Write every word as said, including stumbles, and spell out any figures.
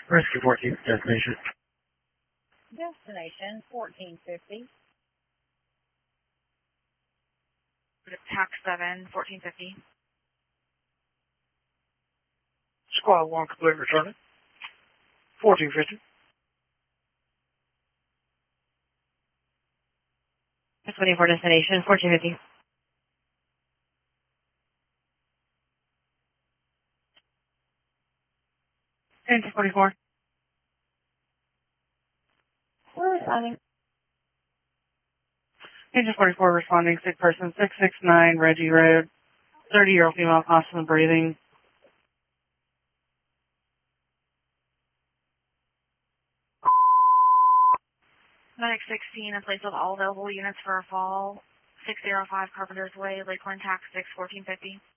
Rescue fourteen, destination. Destination fourteen fifty. Tax seven, fourteen fifty. Squad one complete returning. fourteen fifty. twenty-four destination, fourteen fifty. Engine forty-four. We're responding. Engine forty-four responding, sick person, six six nine Reggie Road, thirty-year-old female, constant breathing. Medic sixteen, in place of all available units for a fall. six oh five Carpenter's Way, Lakeland, tax six, fourteen fifty.